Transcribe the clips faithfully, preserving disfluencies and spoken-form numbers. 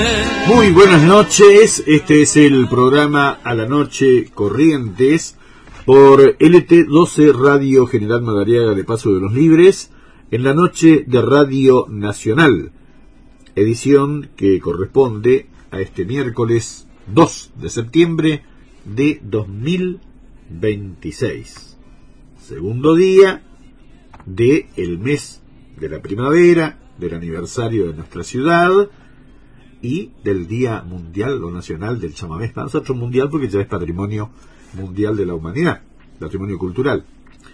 Muy buenas noches, este es el programa A la Noche Corrientes por L T doce Radio General Madariaga de Paso de los Libres, en la noche de Radio Nacional, edición que corresponde a este miércoles dos de septiembre de dos mil veintiséis, segundo día del mes de la primavera, del aniversario de nuestra ciudad y del Día Mundial o Nacional del Chamamé. Para nosotros mundial porque ya es patrimonio mundial de la humanidad, patrimonio cultural.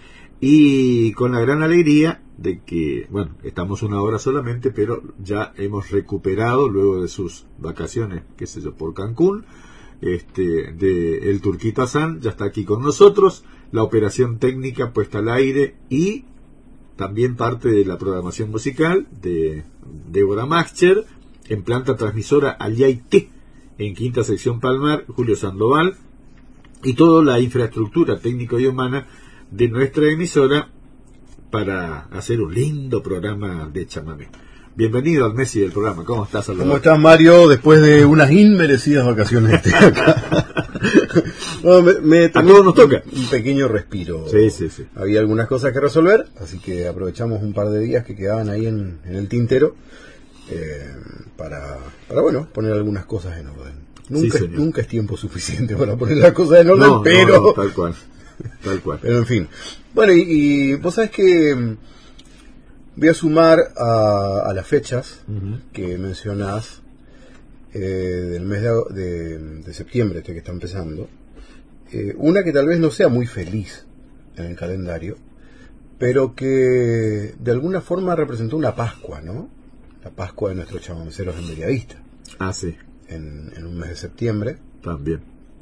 Y con la gran alegría de que, bueno, estamos una hora solamente, pero ya hemos recuperado luego de sus vacaciones, qué sé yo, por Cancún, este, de el Turquito Hassan, ya está aquí con nosotros, la operación técnica puesta al aire y también parte de la programación musical de Débora Machter, en planta transmisora Ayaité, en Quinta Sección Palmar, Julio Sandoval, y toda la infraestructura técnica y humana de nuestra emisora para hacer un lindo programa de chamamé. Bienvenido al Messi del programa. ¿Cómo estás, Salvador? ¿Cómo estás, Mario? Después de unas inmerecidas vacaciones estoy acá. No, me, me a todos nos toca un, un pequeño respiro. Sí, sí, sí. Había algunas cosas que resolver, así que aprovechamos un par de días que quedaban ahí en, en el tintero eh, para, para, bueno, poner algunas cosas en orden. Nunca, sí, es, nunca es tiempo suficiente para poner las cosas en orden, no, pero... No, no, tal cual. Tal cual. Pero en fin. Bueno, y, y vos sabés que voy a sumar a, a las fechas uh-huh. que mencionás eh, del mes de, de, de septiembre, este que está empezando. Eh, una que tal vez no sea muy feliz en el calendario, pero que de alguna forma representó una Pascua, ¿no? La Pascua de nuestros chamameceros en Bellavista. Ah, sí. En, en un mes de septiembre. También.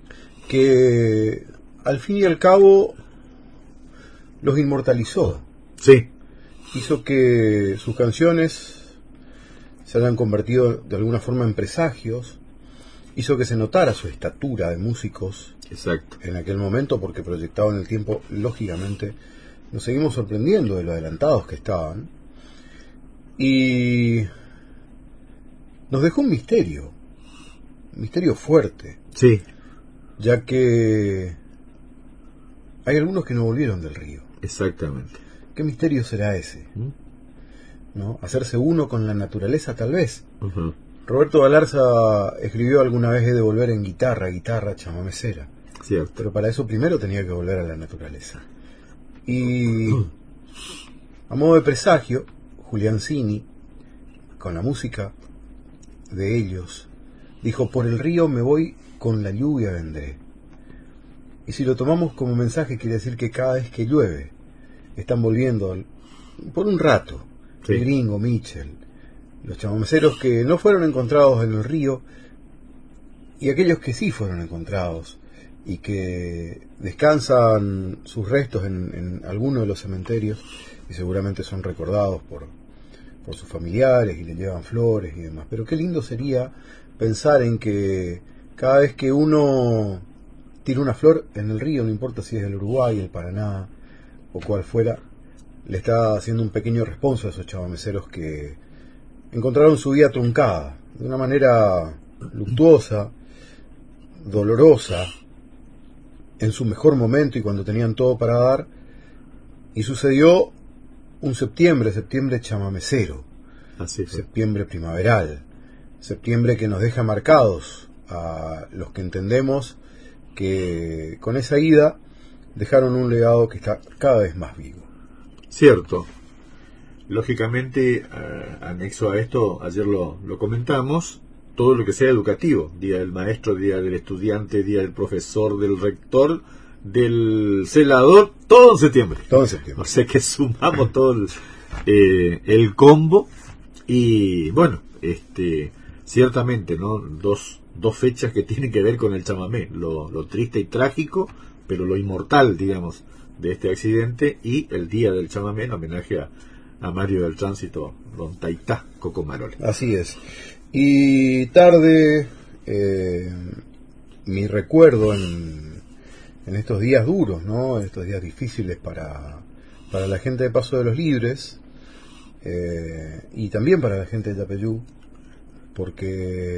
Que al fin y al cabo los inmortalizó. Sí. Hizo que sus canciones se hayan convertido de alguna forma en presagios. Hizo que se notara su estatura de músicos. Exacto. En aquel momento, porque proyectado en el tiempo, lógicamente, nos seguimos sorprendiendo de lo adelantados que estaban. Y nos dejó un misterio. Un misterio fuerte. Sí. Ya que hay algunos que no volvieron del río. Exactamente. ¿Qué misterio será ese? ¿No? Hacerse uno con la naturaleza, tal vez. Uh-huh. Roberto Galarza escribió alguna vez: he de volver en guitarra, guitarra chamamecera. Cierto. Pero para eso primero tenía que volver a la naturaleza. Y a modo de presagio, Julián Cini, con la música de ellos, dijo: por el río me voy, con la lluvia vendré. Y si lo tomamos como mensaje, quiere decir que cada vez que llueve están volviendo por un rato. Sí. El Gringo, Mitchell, los chamameceros que no fueron encontrados en el río y aquellos que sí fueron encontrados y que descansan sus restos en, en alguno de los cementerios y seguramente son recordados por, por sus familiares y le llevan flores y demás. Pero qué lindo sería pensar en que cada vez que uno tira una flor en el río, no importa si es del Uruguay, el Paraná o cual fuera, le está haciendo un pequeño responso a esos chamameceros que encontraron su vida truncada de una manera luctuosa, dolorosa, en su mejor momento y cuando tenían todo para dar. Y sucedió un septiembre, septiembre chamamecero, así fue. Septiembre primaveral, septiembre que nos deja marcados a los que entendemos que con esa ida dejaron un legado que está cada vez más vivo. Cierto. Lógicamente, eh, anexo a esto, ayer lo, lo comentamos, todo lo que sea educativo, día del maestro, día del estudiante, día del profesor, del rector, del celador, todo en septiembre. Todo en septiembre. O sea que sumamos todo el, eh, el combo y bueno, este, ciertamente, ¿no? Dos dos fechas que tienen que ver con el chamamé, lo, lo triste y trágico, pero lo inmortal, digamos, de este accidente, y el día del chamamé en homenaje a, a Mario del Tránsito, don Taitá Cocomarole. Así es. Y tarde, eh, mi recuerdo en, en estos días duros, ¿no? Estos días difíciles para, para la gente de Paso de los Libres, eh, y también para la gente de Yapeyú, porque